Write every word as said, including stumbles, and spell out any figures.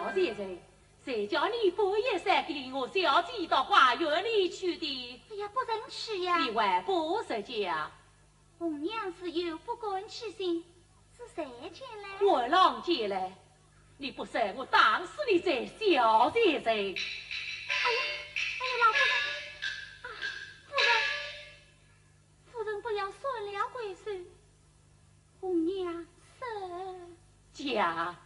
小姐姐，谁叫你半夜三更我小姐到花园里去的？ 哎呀，不仁耻呀！ 你还不识讲？ 红娘是有不公之心，是谁前来？ 我郎前来，你不识我打死你这小姐姐！哎呀， 哎呀，老夫人啊，夫人，夫人不要损了贵手，红娘是家。